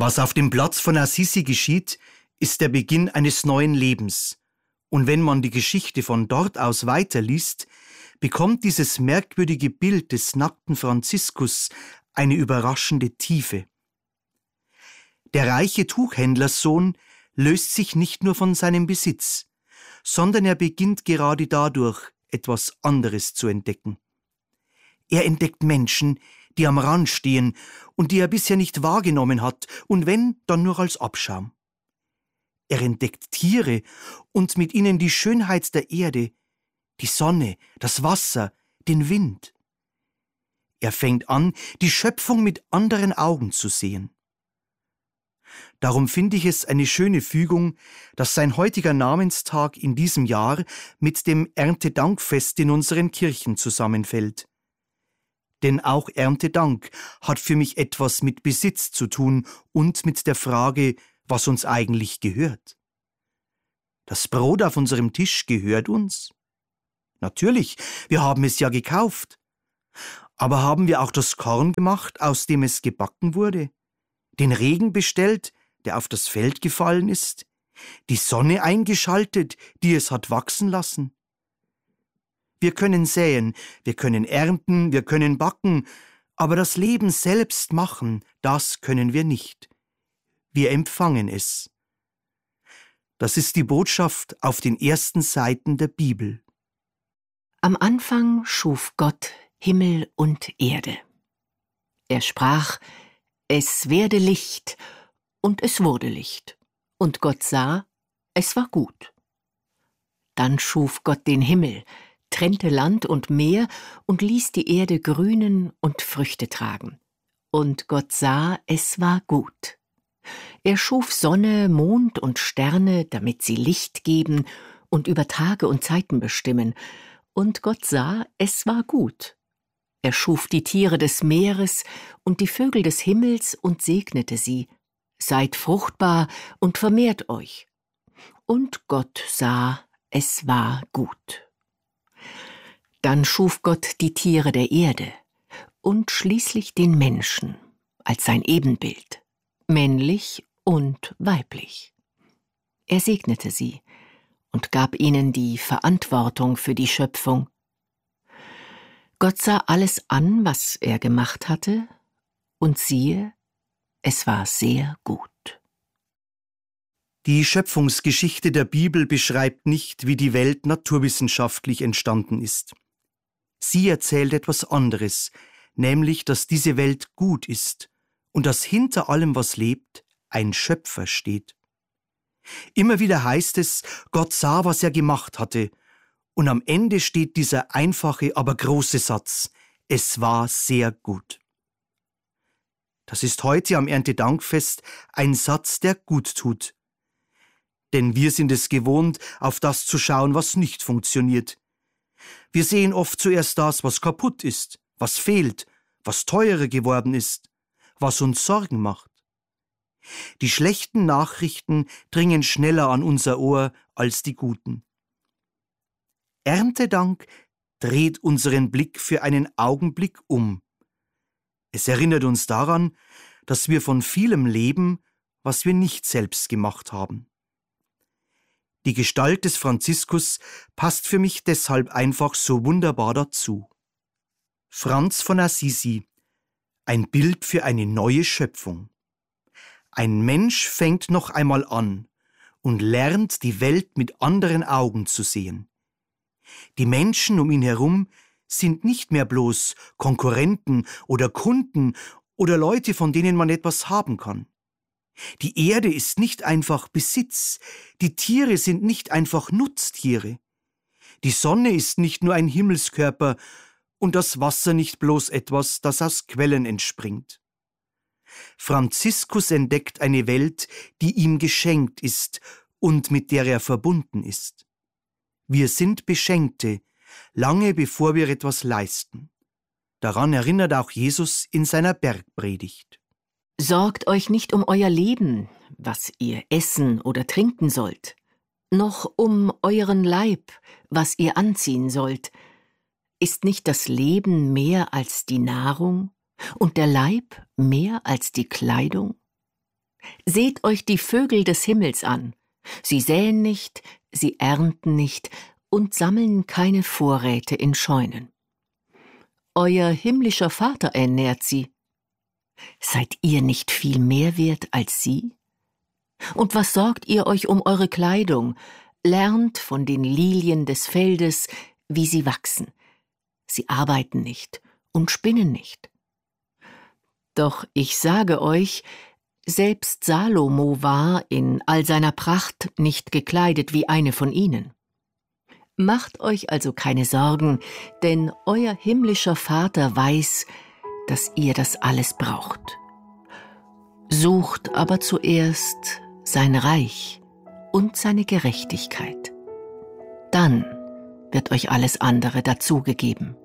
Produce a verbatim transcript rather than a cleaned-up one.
Was auf dem Platz von Assisi geschieht, ist der Beginn eines neuen Lebens. Und wenn man die Geschichte von dort aus weiterliest, bekommt dieses merkwürdige Bild des nackten Franziskus eine überraschende Tiefe. Der reiche Tuchhändlerssohn löst sich nicht nur von seinem Besitz, sondern er beginnt gerade dadurch, etwas anderes zu entdecken. Er entdeckt Menschen, die am Rand stehen und die er bisher nicht wahrgenommen hat, und wenn, dann nur als Abschaum. Er entdeckt Tiere und mit ihnen die Schönheit der Erde, die Sonne, das Wasser, den Wind. Er fängt an, die Schöpfung mit anderen Augen zu sehen. Darum finde ich es eine schöne Fügung, dass sein heutiger Namenstag in diesem Jahr mit dem Erntedankfest in unseren Kirchen zusammenfällt. Denn auch Erntedank hat für mich etwas mit Besitz zu tun und mit der Frage, was uns eigentlich gehört. Das Brot auf unserem Tisch gehört uns. Natürlich, wir haben es ja gekauft. Aber haben wir auch das Korn gemacht, aus dem es gebacken wurde? Den Regen bestellt, der auf das Feld gefallen ist? Die Sonne eingeschaltet, die es hat wachsen lassen? Wir können säen, wir können ernten, wir können backen, aber das Leben selbst machen, das können wir nicht. Wir empfangen es. Das ist die Botschaft auf den ersten Seiten der Bibel. Am Anfang schuf Gott Himmel und Erde. Er sprach: Es werde Licht, und es wurde Licht. Und Gott sah, es war gut. Dann schuf Gott den Himmel, trennte Land und Meer und ließ die Erde grünen und Früchte tragen. Und Gott sah, es war gut. Er schuf Sonne, Mond und Sterne, damit sie Licht geben und über Tage und Zeiten bestimmen. Und Gott sah, es war gut. Er schuf die Tiere des Meeres und die Vögel des Himmels und segnete sie. Seid fruchtbar und vermehrt euch. Und Gott sah, es war gut. Dann schuf Gott die Tiere der Erde und schließlich den Menschen als sein Ebenbild, männlich und weiblich. Er segnete sie und gab ihnen die Verantwortung für die Schöpfung. Gott sah alles an, was er gemacht hatte, und siehe, es war sehr gut. Die Schöpfungsgeschichte der Bibel beschreibt nicht, wie die Welt naturwissenschaftlich entstanden ist. Sie erzählt etwas anderes, nämlich, dass diese Welt gut ist und dass hinter allem, was lebt, ein Schöpfer steht. Immer wieder heißt es, Gott sah, was er gemacht hatte, und am Ende steht dieser einfache, aber große Satz: Es war sehr gut. Das ist heute am Erntedankfest ein Satz, der gut tut. Denn wir sind es gewohnt, auf das zu schauen, was nicht funktioniert. Wir sehen oft zuerst das, was kaputt ist, was fehlt, was teurer geworden ist, was uns Sorgen macht. Die schlechten Nachrichten dringen schneller an unser Ohr als die guten. Erntedank dreht unseren Blick für einen Augenblick um. Es erinnert uns daran, dass wir von vielem leben, was wir nicht selbst gemacht haben. Die Gestalt des Franziskus passt für mich deshalb einfach so wunderbar dazu. Franz von Assisi, ein Bild für eine neue Schöpfung. Ein Mensch fängt noch einmal an und lernt, die Welt mit anderen Augen zu sehen. Die Menschen um ihn herum sind nicht mehr bloß Konkurrenten oder Kunden oder Leute, von denen man etwas haben kann. Die Erde ist nicht einfach Besitz, die Tiere sind nicht einfach Nutztiere. Die Sonne ist nicht nur ein Himmelskörper und das Wasser nicht bloß etwas, das aus Quellen entspringt. Franziskus entdeckt eine Welt, die ihm geschenkt ist und mit der er verbunden ist. Wir sind Beschenkte, lange bevor wir etwas leisten. Daran erinnert auch Jesus in seiner Bergpredigt. Sorgt euch nicht um euer Leben, was ihr essen oder trinken sollt, noch um euren Leib, was ihr anziehen sollt. Ist nicht das Leben mehr als die Nahrung und der Leib mehr als die Kleidung? Seht euch die Vögel des Himmels an. Sie säen nicht, sie ernten nicht und sammeln keine Vorräte in Scheunen. Euer himmlischer Vater ernährt sie. Seid ihr nicht viel mehr wert als sie? Und was sorgt ihr euch um eure Kleidung? Lernt von den Lilien des Feldes, wie sie wachsen. Sie arbeiten nicht und spinnen nicht. Doch ich sage euch, selbst Salomo war in all seiner Pracht nicht gekleidet wie eine von ihnen. Macht euch also keine Sorgen, denn euer himmlischer Vater weiß, dass ihr das alles braucht. Sucht aber zuerst sein Reich und seine Gerechtigkeit. Dann wird euch alles andere dazugegeben.